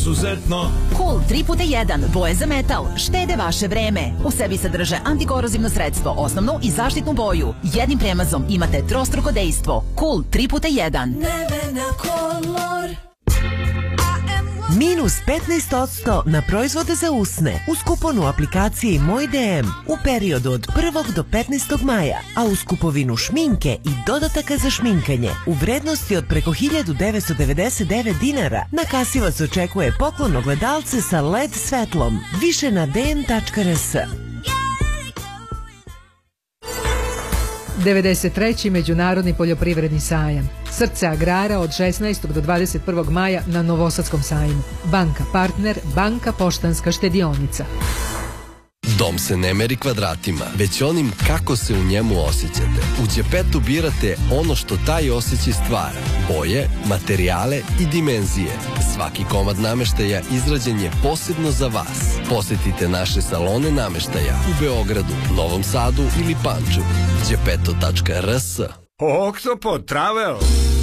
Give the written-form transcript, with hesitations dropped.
izuzetno. Cool 3x1, boje za metal, štede vaše vreme. U sebi sadrže antikorozivno sredstvo, osnovnu i zaštitnu boju. Jednim premazom imate trostruko dejstvo. Cool 3x1. Nevena Color. Minus 15% na proizvode za usne uz kupon u aplikaciji Moj DM u periodu od 1. do 15. maja, a uz kupovinu šminke i dodataka za šminkanje u vrednosti od preko 1999 dinara na kasi vas očekuje poklon ogledalce sa LED svetlom. Više na dm.rs. 93. Međunarodni poljoprivredni sajam. Srce agrara od 16. do 21. maja na Novosadskom sajmu. Banka Partner, Banka Poštanska štedionica. Dom se ne meri kvadratima, već onim kako se u njemu osjećate. U Đepetu birate ono što taj osjećaj stvara. Boje, materijale i dimenzije. Svaki komad nameštaja izrađen je posebno za vas. Posetite naše salone nameštaja u Beogradu, Novom Sadu ili Pančevu. Đepeto.rs. Oktopod Travel.